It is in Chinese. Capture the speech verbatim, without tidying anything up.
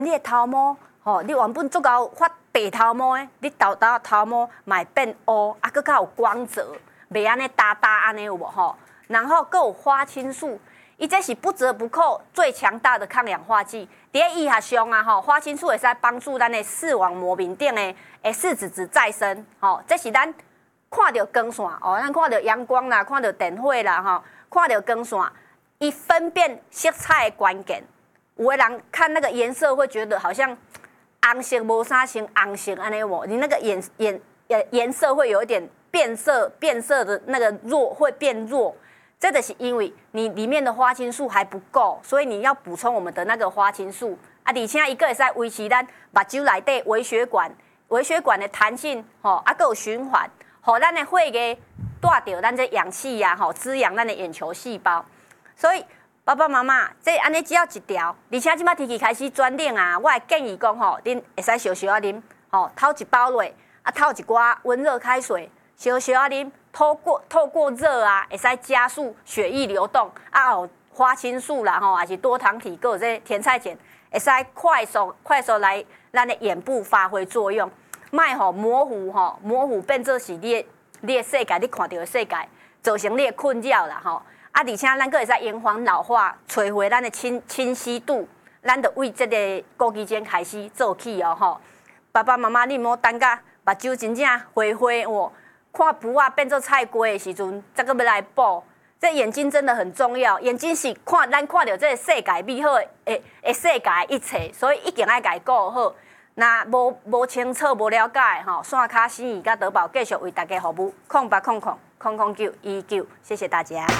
你的头毛，吼，你原本足够发白头毛的，你豆豆头毛嘛变乌，啊，佮较有光泽，袂安尼搭搭安尼有无吼？然后佮有花青素，伊这是不折不扣最强大的抗氧化剂。伫医学上啊，吼，花青素会使帮助咱的视网膜面顶的诶视紫质再生，吼，这是咱看到光线哦，咱看到阳光啦，看到电火啦，吼，看到光线，伊分辨色彩的关键。有的人看那个颜色会觉得好像红色无啥像红色安尼无，你那个眼眼颜颜色会有一点变色，变色的那个弱会变弱。这个是因为你里面的花青素还不够，所以你要补充我们的那个花青素啊，而且一个会使维持咱目睭内底微血管、微血管的弹性，吼，啊，还有循环，互咱的血液带着咱这氧气呀，吼，滋养咱的眼球细胞。所以爸爸妈妈，这安尼只要一条，而且即摆天气开始转冷啊，我会建议讲吼，恁会使小小啊啉，吼，偷一包落，啊，偷一寡温热开水，小小啊啉。透过透过热啊，会使加速血液流动啊，有花青素啦吼，还是多糖体，还有这甜菜碱，会使快速快速来咱的眼部发挥作用，卖吼模糊吼模糊变做是你的你的世界，你看到的世界，造成你的困扰啦吼。啊，而且咱阁会使延缓老化，找回咱的清清晰度，咱就为这个国际间开始做起哦吼。爸爸妈妈，你莫等甲目睭真正灰灰哦。看布啊变做菜瓜的时阵，才搁要来补。这眼睛真的很重要，眼睛是看咱看到这个世界美好的诶诶世界一切，所以一定爱家顾好。那无无清楚、无了解吼，线卡心仪甲德宝继续为大家服务，空八空空空空九一九，谢谢大家。